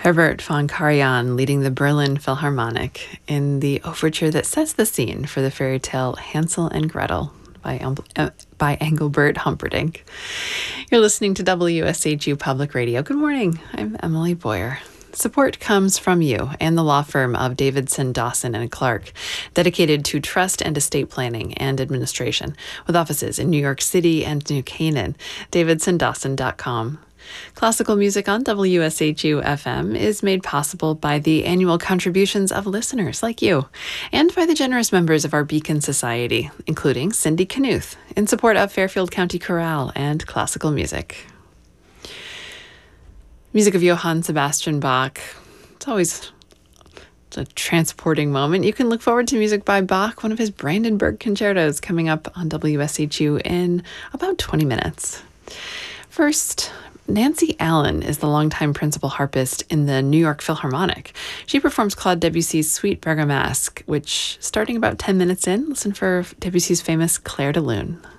Herbert von Karajan leading the Berlin Philharmonic in the overture that sets the scene for the fairy tale Hansel and Gretel by Engelbert Humperdinck. You're listening to WSHU Public Radio. Good morning. I'm Emily Boyer. Support comes from you and the law firm of Davidson, Dawson and Clark, dedicated to trust and estate planning and administration, with offices in New York City and New Canaan. DavidsonDawson.com. Classical music on WSHU FM is made possible by the annual contributions of listeners like you and by the generous members of our Beacon Society, including Cindy Knuth, in support of Fairfield County Chorale and classical music. Music of Johann Sebastian Bach. It's always a transporting moment. You can look forward to music by Bach, one of his Brandenburg concertos, coming up on WSHU in about 20 minutes. First, Nancy Allen is the longtime principal harpist in the New York Philharmonic. She performs Claude Debussy's Suite Bergamasque, which, starting about 10 minutes in, listen for Debussy's famous Clair de Lune.